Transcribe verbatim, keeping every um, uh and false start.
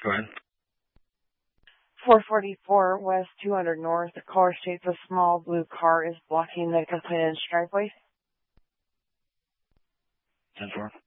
Go ahead. four forty-four West two hundred North. The car states a small blue car is blocking the completed driveway. ten four.